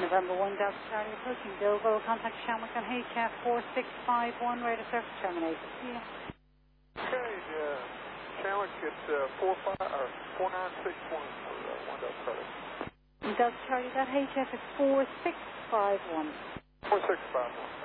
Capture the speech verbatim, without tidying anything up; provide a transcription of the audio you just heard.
November one, Delta Charlie approaching Bilbo, contact Shamrock on H F four six five one, radar surface terminated. See ya. Okay, uh, Shamrock at uh, four five or four nine six one for uh, one Delta Charlie. Delta Charlie, that H F is four six five one. four six five one.